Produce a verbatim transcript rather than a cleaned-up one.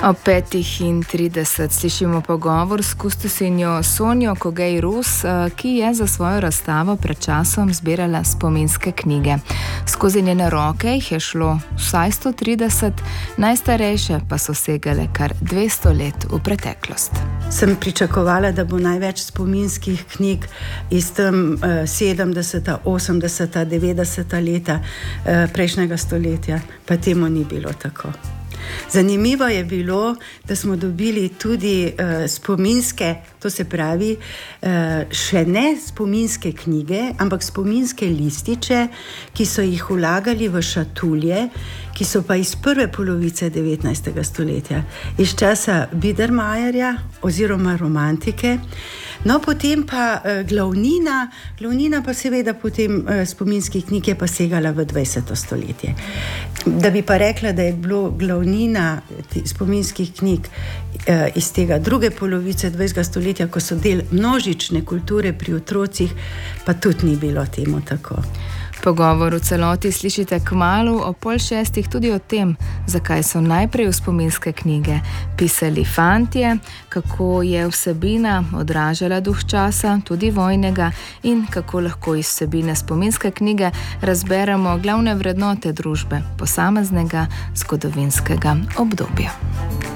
Ob petih in trideset slišimo pogovor s kustosinjo Sonjo Kogej-Rus, ki je za svojo razstavo pred časom zbirala spominske knjige. Skozi njene roke jih je šlo vsaj sto trideset, najstarejše pa so segale kar dvesto let v preteklost. Sem pričakovala, da bo največ spominskih knjig iz tem sedemdeseta, osemdeseta, devetdeseta leta prejšnjega stoletja, pa temu ni bilo tako. Zanimivo je bilo, da smo dobili tudi uh, spominske, to se pravi, uh, še ne spominske knjige, ampak spominske lističe, ki so jih vlagali v šatulje, ki so pa iz prve polovice devetnajstega stoletja, iz časa Biedermeierja oziroma romantike. No, potem pa uh, glavnina, glavnina pa seveda potem uh, spominskih knjig je pa segala v dvajseto stoletje. Da bi pa rekla, da je bilo glavnina spominskih knjig uh, iz tega druge polovice dvajsetega stoletja, ko so del množične kulture pri otrocih, pa tudi ni bilo temu tako. Pogovor v celoti slišite kmalu o pol šestih tudi o tem, zakaj so najprej v spominske knjige pisali fantje, kako je vsebina odražala duh časa, tudi vojnega, in kako lahko iz vsebine spominske knjige razberemo glavne vrednote družbe posameznega zgodovinskega obdobja.